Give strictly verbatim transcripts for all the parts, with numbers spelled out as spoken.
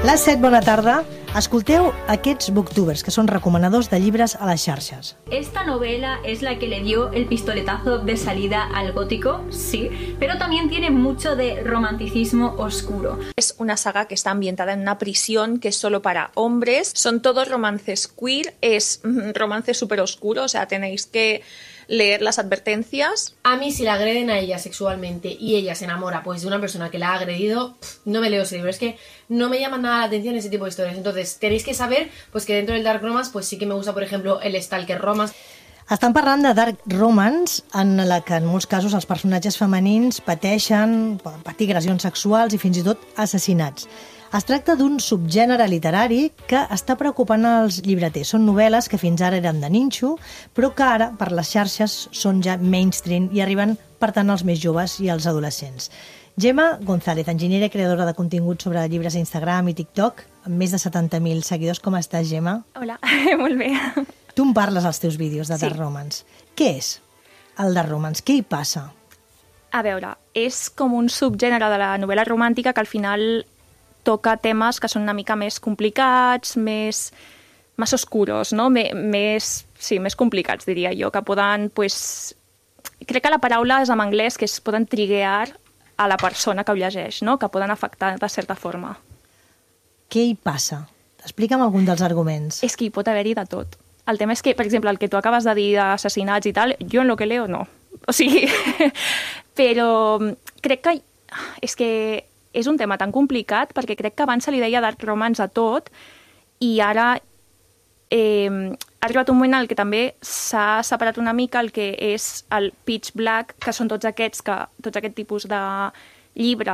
Les set, bona tarda. Escolteu aquests booktubers, que són recomanadors de llibres a les xarxes. Esta novela es la que le dio el pistoletazo de salida al gótico, sí, pero también tiene mucho de romanticismo oscuro. Es una saga que está ambientada en una prisión que es solo para hombres. Son todos romances queer, es romance súper oscuro, o sea, tenéis que leer las advertencias. A mí, si la agreden a ella sexualmente y ella se enamora pues de una persona que la ha agredido, pff, no me leo ese libro. Es que no me llaman nada la atención ese tipo de historias. Entonces, tenéis que saber pues que dentro del Dark Romance pues sí que me gusta, por ejemplo, el Stalker Romance. Estan parlant de Dark Romance, en la que en molts casos els personatges femenins pateixen, poden patir agressions sexuals i fins i tot assassinats. Es tracta d'un subgènere literari que està preocupant els llibreters. Són novel·les que fins ara eren de ninxo, però que ara, per les xarxes, són ja mainstream i arriben, per tant, als més joves i als adolescents. Gemma González, enginyera i creadora de contingut sobre llibres a Instagram i TikTok, amb més de setanta mil seguidors. Com estàs, Gemma? Hola, molt bé. Tu em parles als teus vídeos de Sí. Dark Romance. Què és el Dark Romance? Què hi passa? A veure, és com un subgènere de la novel·la romàntica que al final toca temes que són una mica més complicats, més, més oscuros, no? Més, sí, més complicats, diria jo, que poden, pues, crec que la paraula és en anglès, que es poden triggear a la persona que ho llegeix, no? Que poden afectar de certa forma. Què hi passa? Explica'm algun dels arguments. És que hi pot haver-hi de tot. El tema és que, per exemple, el que tu acabes de dir d'assassinats i tal, jo en lo que leo no. O sigui, però crec que és que és un tema tan complicat perquè crec que abans se li deia Dark Romance a tot i ara eh, ha arribat un moment en què també s'ha separat una mica el que és el pitch black, que són tots aquests, que, tots aquest tipus de llibre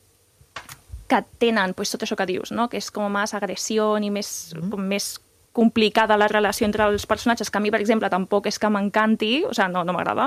que tenen pues, tot això que dius, no? Que és com més agressió i més, mm. com més complicada la relació entre els personatges, que a mi, per exemple, tampoc és que m'encanti, o sigui, no, no m'agrada.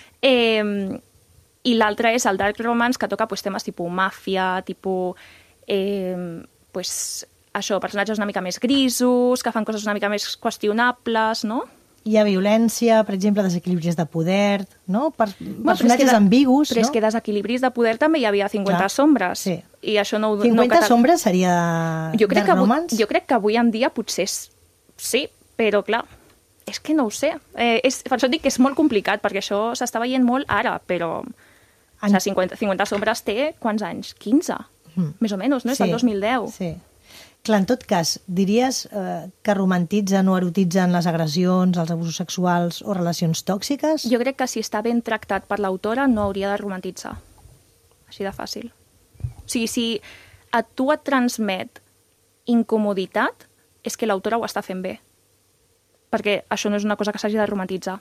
Eh, I l'altre és el Dark Romance, que toca pues, temes tipus màfia, tipus, eh, pues, això, personatges una mica més grisos, que fan coses una mica més qüestionables, no? Hi ha violència, per exemple, desequilibris de poder, no? Per, Bueno, personatges però és que, ambigus, però no? és que desequilibris de poder també hi havia cinquanta Clar, sombres. sí. I això no, cinquanta no sombres seria jo crec, Dark que avui, Romance? jo crec que avui en dia potser és, sí, però clar, és que no ho sé. Eh, és, per això et dic que és molt complicat, perquè això s'està veient molt ara, però en... o sigui, cinquanta, cinquanta sombres té quants anys? quinze, mm. més o menys, no? És sí, del dos mil deu. Sí. Clar, en tot cas, diries eh, que romantitzen o erotitzen les agressions, els abusos sexuals o relacions tòxiques? Jo crec que si està ben tractat per l'autora no hauria de romantitzar. Així de fàcil. O sigui, si a tu et transmet incomoditat, és que l'autora ho està fent bé. Perquè això no és una cosa que s'hagi de romantitzar.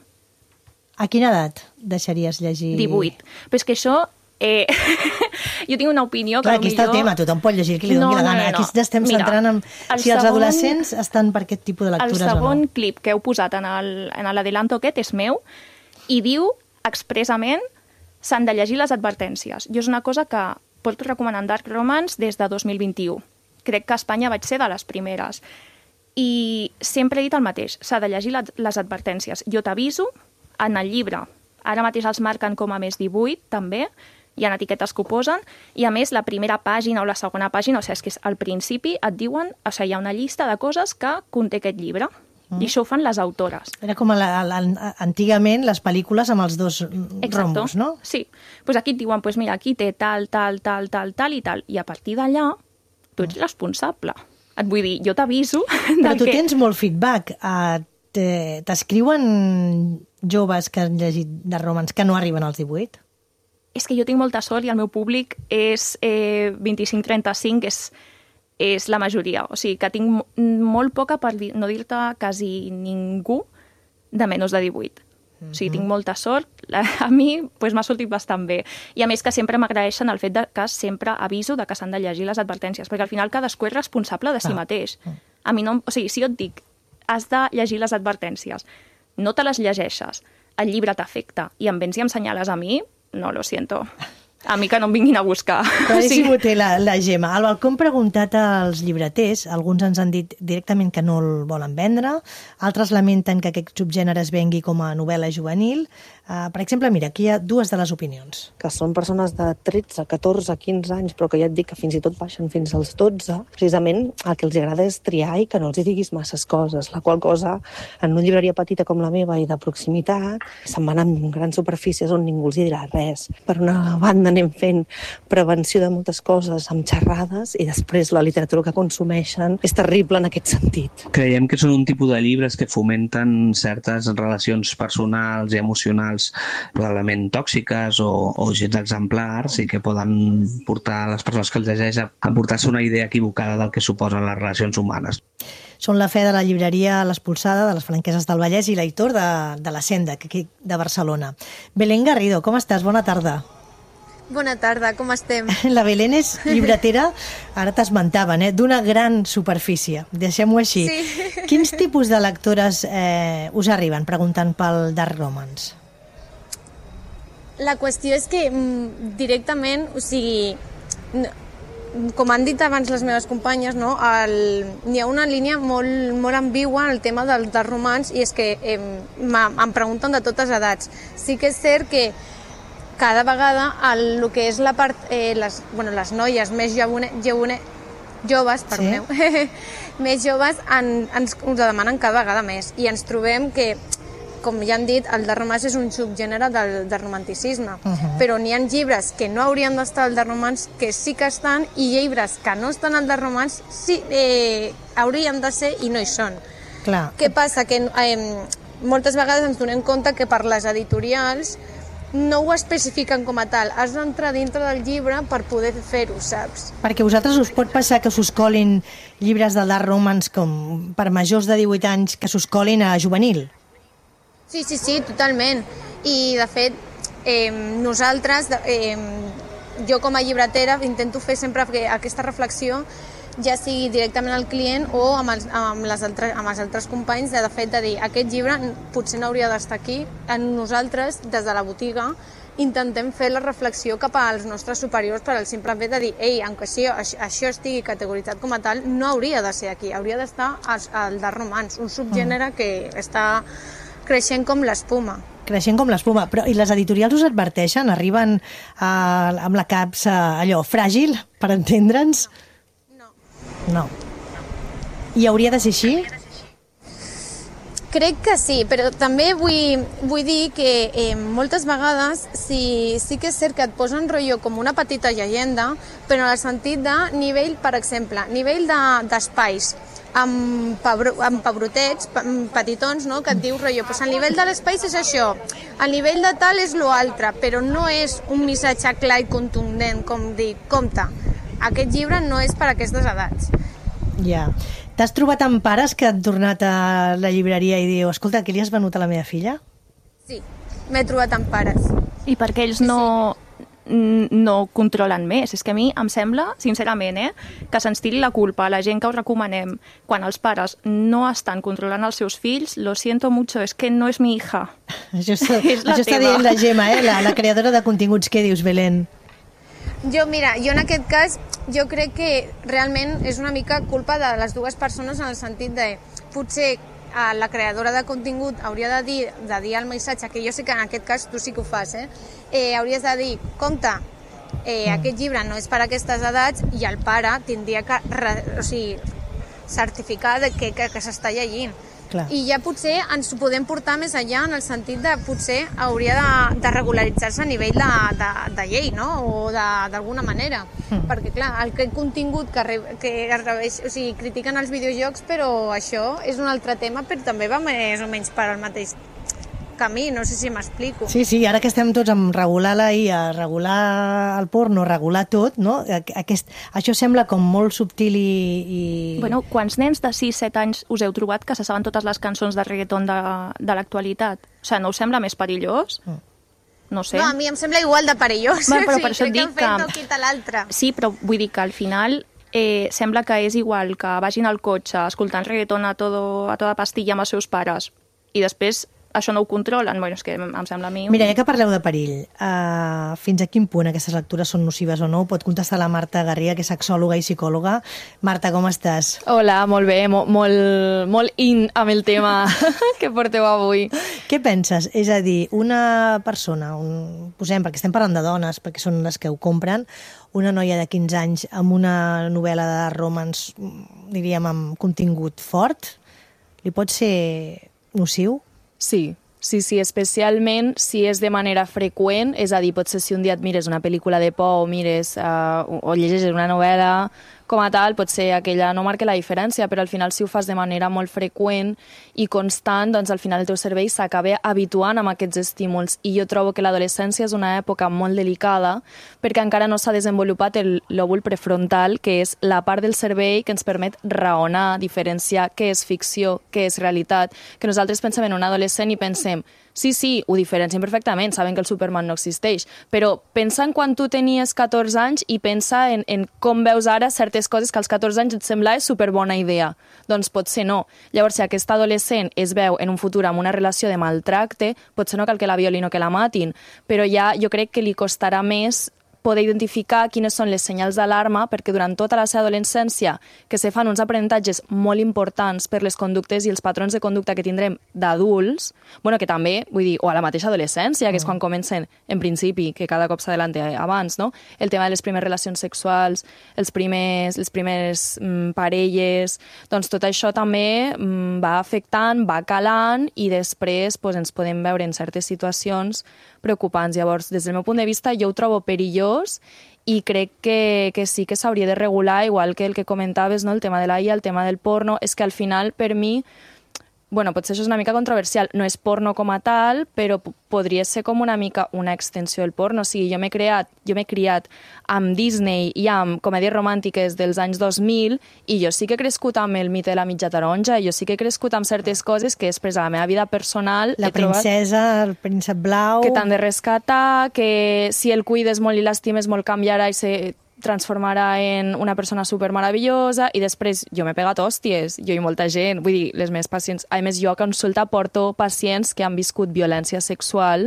A quina edat deixaries llegir? divuit. Però és que això... Eh, jo tinc una opinió que Clar, aquí està millor... el tema, tothom pot llegir el que li doni no, la gana. No, no, no. Aquí estem Mira, centrant en el si els segon... adolescents estan per aquest tipus de lectures o no. El segon clip que heu posat en el- en l'adelanto aquest és meu i diu expressament s'han de llegir les advertències. Jo és una cosa que porto recomanant Dark Romance des de dos mil vint-i-u. Crec que a Espanya vaig ser de les primeres. I sempre he dit el mateix, s'ha de llegir les, les advertències. Jo t'aviso, en el llibre, ara mateix els marquen com a més divuit, també, hi ha etiquetes que ho posen, i a més la primera pàgina o la segona pàgina, o sigui, és que al principi et diuen, o sigui, hi ha una llista de coses que conté aquest llibre, mm. i això ho fan les autores. Era com a la, a la, antigament les pel·lícules amb els dos Exacto. rombos, no? Sí. Pues aquí et diuen, pues mira, aquí té tal, tal, tal, tal, tal i tal, i a partir d'allà tu ets responsable. Et vull dir, jo t'aviso... Però del tu que... tens molt feedback. Uh, T'escriuen joves que han llegit de romans que no arriben als divuit? És que jo tinc molta sort i el meu públic és eh, vint-i-cinc trenta-cinc, és, és la majoria. O sigui, que tinc molt poca, per dir, no dir-te quasi ningú, de menys de divuit. Mm-hmm. O sigui, tinc molta sort. A mi pues, m'ha sortit bastant bé. I a més que sempre m'agraeixen el fet de que sempre aviso de que s'han de llegir les advertències, perquè al final cadascú és responsable de si Ah. mateix. A mi no, o sigui, si jo et dic has de llegir les advertències, no te les llegeixes, el llibre t'afecta i em vens i em senyales a mi, no, lo siento. A mi que no em vinguin a buscar. Claríssim ho té la, la Gemma. Al balcó hem preguntat als llibreters, alguns ens han dit directament que no el volen vendre, altres lamenten que aquest subgènere es vengui com a novel·la juvenil. Uh, per exemple, mira, aquí hi ha dues de les opinions. Que són persones de tretze, catorze, quinze anys, però que ja et dic que fins i tot baixen fins als dotze. Precisament el que els agrada és triar i que no els hi diguis masses coses, la qual cosa, en una llibreria petita com la meva i de proximitat, se'n van amb grans superfícies on ningú els hi dirà res. Per una banda anem fent prevenció de moltes coses amb xerrades i després la literatura que consumeixen és terrible en aquest sentit. Creiem que són un tipus de llibres que fomenten certes relacions personals i emocionals probablement tòxiques o, o gens exemplars i que poden portar a les persones que els llegeix a, a portar-se una idea equivocada del que suposen les relacions humanes. Són la fe de la llibreria L'Expulsada, de les Franqueses del Vallès, i l'Aitor de, de la Senda, aquí de Barcelona. Belén Garrido, com estàs? Bona tarda. Bona tarda, com estem? La Belén és llibretera, ara t'esmentaven, eh, d'una gran superfície, deixem-ho així. Sí. Quins tipus de lectores eh, us arriben preguntant pel Dark Romance? La qüestió és que mm, directament, o sigui, com han dit abans les meves companyes, no, el, hi ha una línia molt, molt ambigua en el tema del Dark Romance i és que eh, em pregunten de totes edats. Sí que és cert que cada vegada el, el que és la part, eh, les, bueno, les noies més jovune, jovune, joves, perdoneu, sí? més joves en, ens, ens ho demanen cada vegada més i ens trobem que, com ja han dit, el Dark Romance és un subgènere del, del romanticisme, uh -huh. però n'hi ha llibres que no haurien d'estar al Dark Romance que sí que estan i llibres que no estan al Dark Romance sí eh, haurien de ser i no hi són. Clar. Què passa? Que eh, moltes vegades ens donem compte que per les editorials no ho especifiquen com a tal. Has d'entrar dintre del llibre per poder fer-ho, saps? Perquè a vosaltres us pot passar que s'us colin llibres de Dark Romance com per majors de divuit anys que s'us colin a juvenil? Sí, sí, sí, totalment. I, de fet, eh, nosaltres, eh, jo com a llibretera, intento fer sempre aquesta reflexió, ja sigui directament al client o amb els, amb les altres, amb els altres companys, de, de fet, de dir, aquest llibre potser no hauria d'estar aquí. En nosaltres, des de la botiga, intentem fer la reflexió cap als nostres superiors per al simple fet de dir, ei, aunque això, això estigui categoritzat com a tal, no hauria de ser aquí, hauria d'estar al, al Dark Romance, un subgènere mm. que està creixent com l'espuma. Creixent com l'espuma. Però i les editorials us adverteixen? Arriben a, amb la capsa allò fràgil, per entendre'ns? No. No. I hauria de ser així? Crec que sí, però també vull, vull dir que eh, moltes vegades sí, sí que és cert que et posen rotllo com una petita llegenda, però en el sentit de nivell, per exemple, nivell d'espais, de, amb, pebro, amb pebrotets petitons, no? Que et diu rotllo, pues el nivell de l'espai és això, el nivell de tal és l'altre, però no és un missatge clar i contundent, com dir, compte, aquest llibre no és per a aquestes edats. Ja. T'has trobat amb pares que han tornat a la llibreria i diu, escolta, què li has venut a la meva filla? Sí, m'he trobat amb pares. I perquè ells no... no controlen més. És que a mi em sembla, sincerament, eh, que se'ns tiri la culpa a la gent que us recomanem quan els pares no estan controlant els seus fills. Lo siento mucho, es que no és mi hija. Això està, això està dient la Gemma, eh, la, la creadora de continguts. Què dius, Belén? Jo, mira, jo en aquest cas, jo crec que realment és una mica culpa de les dues persones en el sentit de, potser la creadora de contingut hauria de dir, de dir el missatge, que jo sé que en aquest cas tu sí que ho fas, eh? Eh, hauries de dir, compte, eh, mm. aquest llibre no és per a aquestes edats, i el pare tindria que o sigui, certificar de que, que, que s'està llegint. Clar. I ja potser ens ho podem portar més enllà en el sentit de potser hauria de, de regularitzar-se a nivell de, de, de llei, no? O d'alguna manera. Mm. Perquè, clar, el que contingut que, que es reveix, o sigui, critiquen els videojocs, però això és un altre tema, però també va més o menys per al mateix camí, no sé si m'explico. Sí, sí, ara que estem tots amb regular la I A, regular el porno, regular tot, no? Aquest, això sembla com molt subtil i... i... Bueno, quants nens de sis set anys us heu trobat que se saben totes les cançons de reggaeton de, de l'actualitat? O sigui, no us sembla més perillós? Mm. No sé. No, a mi em sembla igual de perillós. Va, però per sí, això et dic que... no quita l'altre. Sí, però vull dir que al final eh, sembla que és igual que vagin al cotxe escoltant reggaeton a, todo, a tota pastilla amb els seus pares i després això no ho controlen. Bueno, és que em sembla a mi... Mira, ja que parleu de perill, uh, fins a quin punt aquestes lectures són nocives o no? Ho pot contestar la Marta Garriga, que és sexòloga i psicòloga. Marta, com estàs? Hola, molt bé, molt, molt, molt in amb el tema que porteu avui. Què penses? És a dir, una persona, un, posem, perquè estem parlant de dones, perquè són les que ho compren, una noia de quinze anys amb una novel·la de romance, diríem, amb contingut fort, li pot ser nociu? Sí, sí, sí, especialment si és de manera freqüent, és a dir, potser si un dia et mires una pel·lícula de por o mires uh, o llegeixes una novel·la com a tal, potser aquella no marca la diferència, però al final si ho fas de manera molt freqüent i constant, doncs al final el teu cervell s'acaba habituant amb aquests estímuls. I jo trobo que l'adolescència és una època molt delicada perquè encara no s'ha desenvolupat el lòbul prefrontal, que és la part del cervell que ens permet raonar, diferenciar què és ficció, què és realitat, que nosaltres pensem en un adolescent i pensem sí, sí, ho diferencien perfectament, saben que el Superman no existeix, però pensa en quan tu tenies catorze anys i pensa en, en com veus ara certes coses que als catorze anys et sembla superbona idea. Doncs potser no. Llavors, si aquest adolescent es veu en un futur amb una relació de maltracte, potser no cal que la violin o que la matin, però ja jo crec que li costarà més poder identificar quines són les senyals d'alarma, perquè durant tota la seva adolescència que se fan uns aprenentatges molt importants per les conductes i els patrons de conducta que tindrem d'adults, bueno, que també, vull dir, o a la mateixa adolescència, que és quan comencen, en principi, que cada cop s'adelanta abans, no? El tema de les primeres relacions sexuals, els primers, les primeres mm, parelles, doncs tot això també mm, va afectant, va calant i després pues, ens podem veure en certes situacions preocupants. Llavors, des del meu punt de vista, jo ho trobo perillós i crec que, que sí que s'hauria de regular, igual que el que comentaves, no? El tema de la I A, el tema del porno, és que al final, per mi, bueno, potser això és una mica controversial, no és porno com a tal, però podria ser com una mica una extensió del porno. O sigui, jo m'he creat, jo m'he criat amb Disney i amb comèdies romàntiques dels anys dos mil i jo sí que he crescut amb el mite de la mitja taronja, jo sí que he crescut amb certes coses que després a la meva vida personal la he trobat... princesa, el príncep blau... Que t'han de rescatar, que si el cuides molt i l'estimes molt canviarà i se transformarà en una persona supermeravellosa i després jo m'he pegat hòsties, jo i molta gent, vull dir, les meves pacients... A més, jo a consulta porto pacients que han viscut violència sexual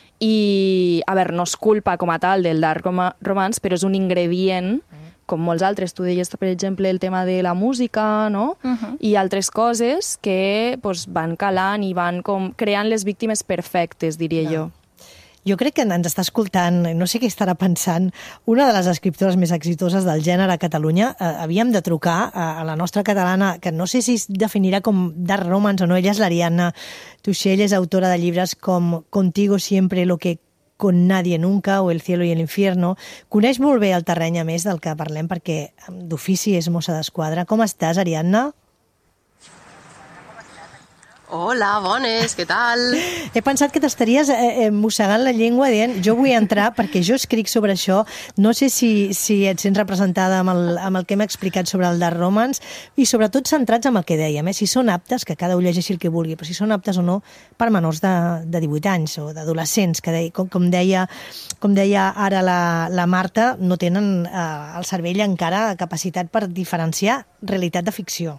i, a veure, no és culpa com a tal del dark romance, però és un ingredient, com molts altres. Tu deies, per exemple, el tema de la música, no? Uh-huh. I altres coses que pues, van calant i van com creant les víctimes perfectes, diria no. jo. Jo crec que ens està escoltant, no sé què estarà pensant, una de les escriptores més exitoses del gènere a Catalunya. Eh, havíem de trucar a, a la nostra catalana, que no sé si es definirà com dark romance o no. Ella és l'Ariadna Tuixell, és autora de llibres com Contigo siempre, lo que con nadie nunca o El cielo y el infierno. Coneix molt bé el terreny, a més, del que parlem, perquè d'ofici és mossa d'esquadra. Com estàs, Ariadna? Hola, bones, què tal? He pensat que t'estaries eh, mossegant la llengua dient jo vull entrar perquè jo escric sobre això. No sé si, si et sents representada amb el, amb el que hem explicat sobre el dark romance i sobretot centrats en el que dèiem, eh? Si són aptes, que cada un llegeixi el que vulgui, però si són aptes o no per menors de, de divuit anys o d'adolescents, que deia, com, com, deia, com deia ara la, la Marta, no tenen eh, el cervell encara capacitat per diferenciar realitat de ficció.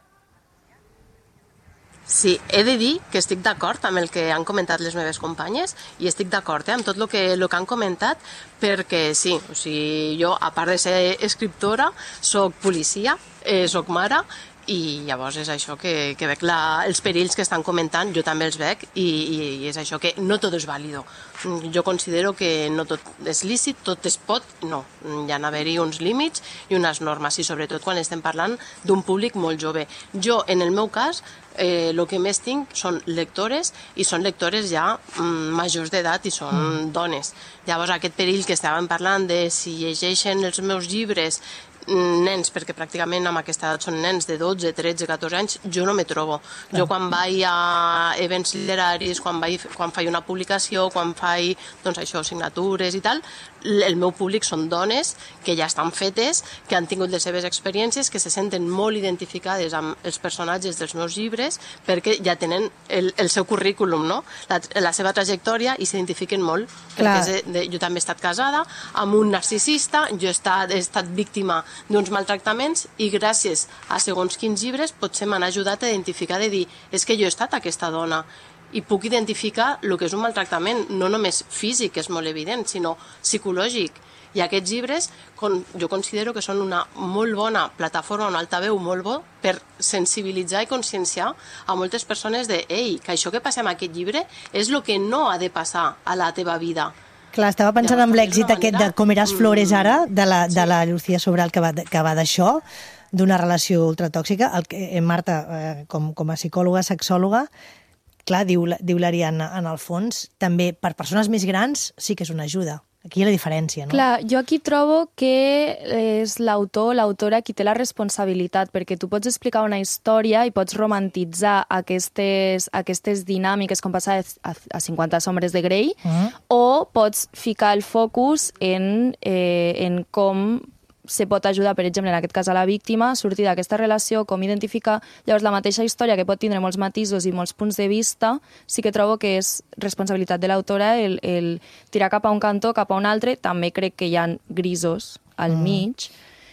Sí, he de dir que estic d'acord amb el que han comentat les meves companyes i estic d'acord eh, amb tot el que, el que han comentat perquè sí, o sigui, jo a part de ser escriptora soc policia, eh, soc mare i llavors és això que, que veig la, els perills que estan comentant, jo també els veig i, i és això que no tot és vàlido. Jo considero que no tot és lícit, tot es pot, no. Hi ha d'haver-hi uns límits i unes normes i sobretot quan estem parlant d'un públic molt jove. Jo, en el meu cas, eh, el que més tinc són lectores i són lectores ja mm, majors d'edat i són mm. dones. Llavors aquest perill que estàvem parlant de si llegeixen els meus llibres nens, perquè pràcticament amb aquesta edat són nens de dotze, tretze, catorze anys, jo no me trobo. Jo quan vaig a events literaris, quan, vaig, quan faig una publicació, quan faig doncs això, signatures i tal, el meu públic són dones que ja estan fetes, que han tingut les seves experiències, que se senten molt identificades amb els personatges dels meus llibres perquè ja tenen el, el seu currículum, no? la, la seva trajectòria i s'identifiquen molt. Perquè és de, jo també he estat casada amb un narcisista, jo he estat, he estat víctima d'uns maltractaments i gràcies a segons quins llibres potser m'han ajudat a identificar de dir és que jo he estat aquesta dona i puc identificar el que és un maltractament, no només físic, que és molt evident, sinó psicològic. I aquests llibres jo considero que són una molt bona plataforma, un altaveu molt bo per sensibilitzar i conscienciar a moltes persones de ei, que això que passa amb aquest llibre és el que no ha de passar a la teva vida. Clar, estava pensant en l'èxit aquest de Comeràs Flores ara, de la, de la Lucía Sobral, que va, que va d'això, d'una relació ultratòxica. El que, Marta, eh, com, com a psicòloga, sexòloga, clar, diu, diu l'Ariadna, en el fons, també per persones més grans sí que és una ajuda. Aquí hi ha la diferència, no? Clar, jo aquí trobo que és l'autor, l'autora qui té la responsabilitat, perquè tu pots explicar una història i pots romantitzar aquestes, aquestes dinàmiques, com passa a, a cinquanta sombres de Grey, uh-huh. o pots ficar el focus en, eh, en com se pot ajudar, per exemple, en aquest cas a la víctima, a sortir d'aquesta relació, com identificar. Llavors, la mateixa història, que pot tindre molts matisos i molts punts de vista, sí que trobo que és responsabilitat de l'autora el, el tirar cap a un cantó, cap a un altre. També crec que hi ha grisos al mm. mig,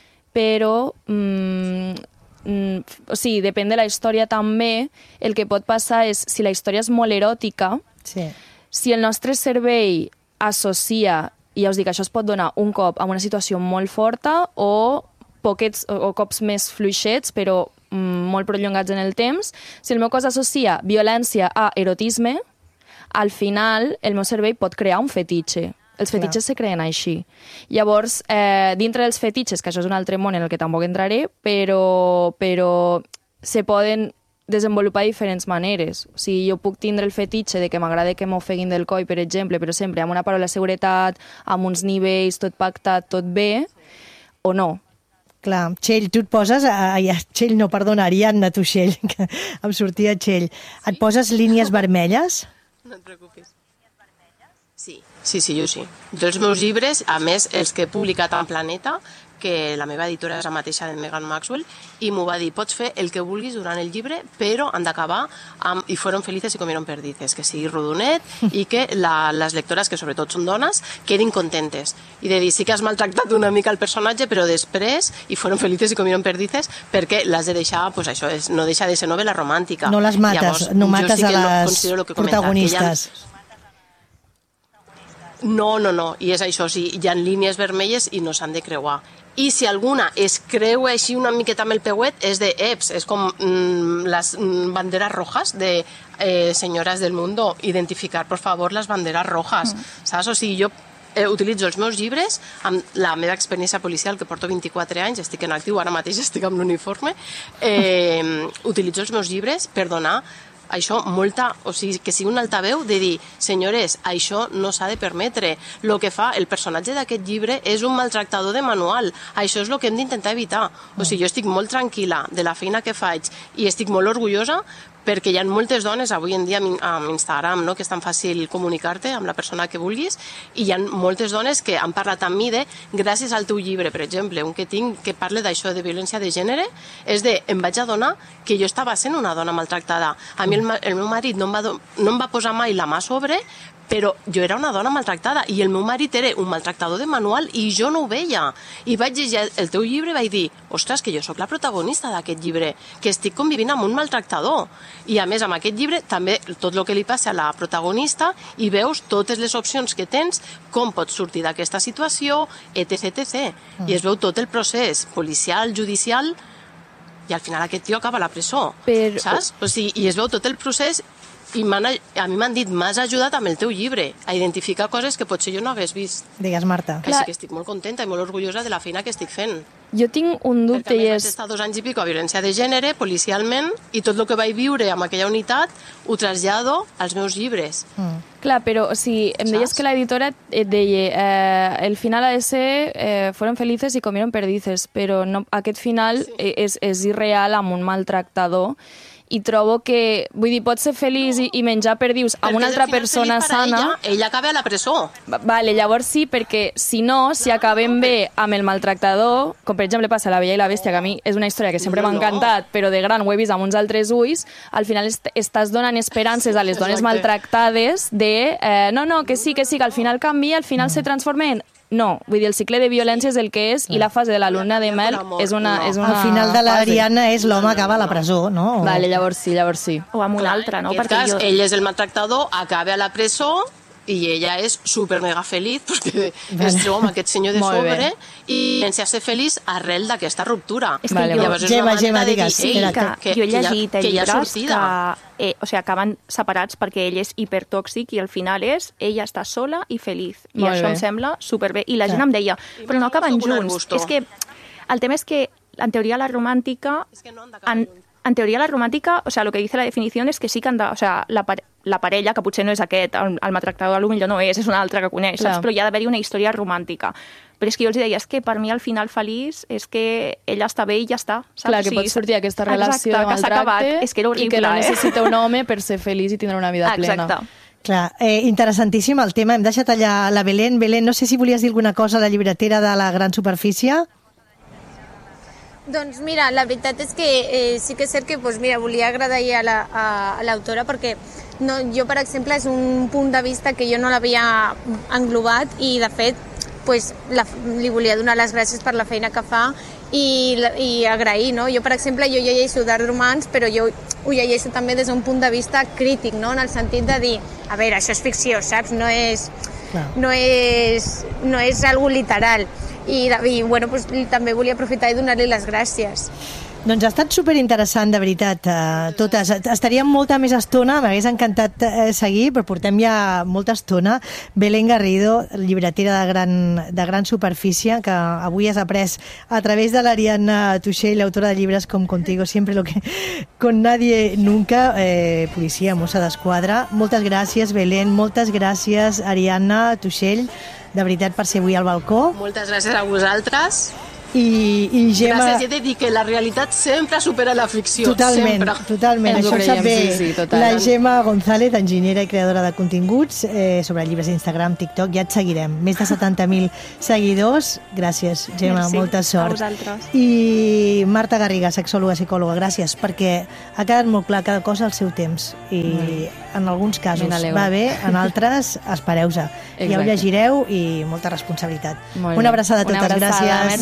però mm, mm, o sigui, depèn de la història també. El que pot passar és, si la història és molt eròtica, sí. si el nostre cervell associa, i ja us dic, això es pot donar un cop en una situació molt forta o poquets o, o cops més fluixets, però mm, molt prolongats en el temps. Si el meu cos associa violència a erotisme, al final el meu cervell pot crear un fetitxe. Els fetitxes Clar. se creen així. Llavors, eh, dintre dels fetitxes, que això és un altre món en el que tampoc entraré, però, però se poden desenvolupar diferents maneres. O sigui, jo puc tindre el fetitxe de que m'agrada que m'ofeguin del coll, per exemple, però sempre amb una paraula de seguretat, amb uns nivells, tot pactat, tot bé, o no. Clar, Txell, tu et poses... Ai, Txell no, perdona, Ariadna, tu, Txell, que em sortia Txell. Et poses línies vermelles? No et preocupis. Sí, sí, sí, jo sí. Jo els meus llibres, a més, els que he publicat en Planeta, que la meva editora és la mateixa de Megan Maxwell, i m'ho va dir, pots fer el que vulguis durant el llibre, però han d'acabar amb i fueron felices i comieron perdices, que sigui rodonet i que la, les lectores, que sobretot són dones, quedin contentes. I de dir, sí que has maltractat una mica el personatge, però després, i fueron felices i comieron perdices, perquè l'has de deixar, pues això és, no deixa de ser novel·la romàntica. No les mates, Llavors, no mates sí a les no protagonistes. No, no, no, i és això, sí, hi ha línies vermelles i no s'han de creuar. I si alguna es creua així una miqueta amb el peuet, és de eps, és com mm, les mm, banderes rojas de eh, senyores del mundo, identificar, por favor, les banderes rojas, mm. saps? O sigui, jo eh, utilitzo els meus llibres amb la meva experiència policial, que porto vint-i-quatre anys, estic en actiu, ara mateix estic amb l'uniforme, eh, utilitzo els meus llibres per donar això molta, o sigui, que sigui un altaveu de dir, senyores, això no s'ha de permetre. El que fa el personatge d'aquest llibre és un maltractador de manual. Això és el que hem d'intentar evitar. O sigui, jo estic molt tranquil·la de la feina que faig i estic molt orgullosa perquè hi ha moltes dones avui en dia amb Instagram, no? Que és tan fàcil comunicar-te amb la persona que vulguis, i hi ha moltes dones que han parlat amb mi de, gràcies al teu llibre, per exemple, un que tinc que parla d'això de violència de gènere, és de, em vaig adonar que jo estava sent una dona maltractada. A mi el, el meu marit no em, va, no em va posar mai la mà a sobre, però jo era una dona maltractada i el meu marit era un maltractador de manual i jo no ho veia. I vaig llegir el teu llibre i vaig dir, ostres, que jo sóc la protagonista d'aquest llibre, que estic convivint amb un maltractador. I a més, amb aquest llibre, també tot el que li passa a la protagonista i veus totes les opcions que tens, com pots sortir d'aquesta situació, etc etcètera. Mm. I es veu tot el procés policial, judicial, i al final aquest tio acaba a la presó, Però... saps? O sigui, i es veu tot el procés. I a mi m'han dit, m'has ajudat amb el teu llibre a identificar coses que potser jo no hagués vist. Digues, Marta. Així que estic molt contenta i molt orgullosa de la feina que estic fent. Jo tinc un dubte i és... Perquè a més vaig estar dos anys i pico a violència de gènere, policialment, i tot el que vaig viure amb aquella unitat ho trasllado als meus llibres. Mm. Clar, però o sigui, em Saps? deies que l'editora et deia eh, el final ha de ser eh, fueron felices i comieron perdices, però no, aquest final sí. és, és irreal amb un maltractador. I trobo que, vull dir, pots ser feliç i, i menjar perdius amb una altra persona sana... Ella, ella acaba a la presó. Vale, llavors sí, perquè si no, si acabem bé amb el maltractador, com per exemple passa a La Bella i la Bèstia, que a mi és una història que sempre m'ha encantat, però de gran ho he vist amb uns altres ulls, al final est estàs donant esperances a les dones maltractades de, eh, no, no, que sí, que sí, que al final canvia, al final se transforma en No, vull dir, el cicle de violència és el que és i la fase de la luna de mel és una, és una Al final de l'Ariadna és l'home que acaba a la presó, no? O... Vale, llavors sí, llavors sí. O amb un altre, no? En aquest cas, jo... ell és el maltractador, acaba a la presó i ella és super mega feliç perquè vale. Es troba amb aquest senyor de sobre i pensa ser feliç arrel d'aquesta ruptura. És que vale, jo... Gemma, Gemma, digues. Dir, que, que, que, jo he llegit que, llibres que, que eh, o sigui, acaben separats perquè ell és hipertòxic i al final és ella està sola i feliç. I Molt això bé. Em sembla superbé. I la gent em deia, però no acaben junts. És que el tema és que en teoria la romàntica... En, en teoria la romàntica, o sea, lo que dice la definició és que sí que han de... O sea, la, la parella, que potser no és aquest, el, el maltractador potser no és, és un altre que coneix, saps? Però hi ha d'haver-hi una història romàntica. Però és que jo els deia, és que per mi el final feliç és que ella està bé i ja està, saps? Clar, que pot sortir aquesta relació de maltracte és que era horrible, i que no eh? necessita un home per ser feliç i tindre una vida plena. Exacte. Clar, eh, interessantíssim el tema. Hem deixat allà la Belén. Belén, no sé si volies dir alguna cosa a la llibretera de la Gran Superfície. Doncs mira, la veritat és que eh, sí que és cert que doncs mira, volia agrair a l'autora la, perquè no, jo, per exemple, és un punt de vista que jo no l'havia englobat i, de fet, pues, la, li volia donar les gràcies per la feina que fa i, i agrair, no? Jo, per exemple, jo llegeixo d'art romans, però jo ho llegeixo també des d'un punt de vista crític, no? En el sentit de dir, a veure, això és ficció, saps? No és, no és, no és algo literal. I, i bueno, pues, també volia aprofitar i donar-li les gràcies. Doncs ha estat superinteressant, de veritat, eh, totes. Estaríem molta més estona, m'hagués encantat eh, seguir, però portem ja molta estona. Belén Garrido, llibretera de gran, de gran superfície, que avui has après a través de l'Ariadna Tuixell, autora de llibres com Contigo siempre, lo que con nadie nunca, eh, policia, mossa d'esquadra. Moltes gràcies, Belén, moltes gràcies, Ariadna Tuixell, de veritat, per ser avui al balcó. Moltes gràcies a vosaltres. I, i Gemma... Gràcies, he de dir que la realitat sempre supera la ficció. Totalment, sempre. totalment. Això ho sap bé sí, sí, la Gemma González, enginyera i creadora de continguts eh, sobre llibres d'Instagram, TikTok. Ja et seguirem. Més de setanta mil seguidors. Gràcies, Gemma, Merci. molta sort. A vosaltres. I Marta Garriga, sexòloga, psicòloga, gràcies, perquè ha quedat molt clar cada cosa al seu temps. I mm. en alguns casos va bé, en altres espereu-se. Ja ho llegireu i molta responsabilitat. Una abraçada a totes, Una abraçada, gràcies. merci.